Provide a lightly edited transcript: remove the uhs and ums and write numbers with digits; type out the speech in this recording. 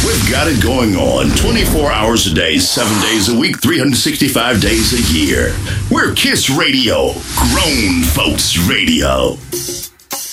We've got it going on 24 hours a day, 7 days a week, 365 days a year. We're Kiss Radio, grown folks radio.